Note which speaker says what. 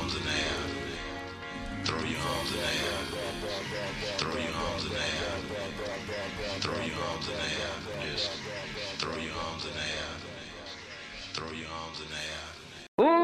Speaker 1: arms in the air. Throw your arms in the air. Throw your arms in the air. Throw your arms in the air.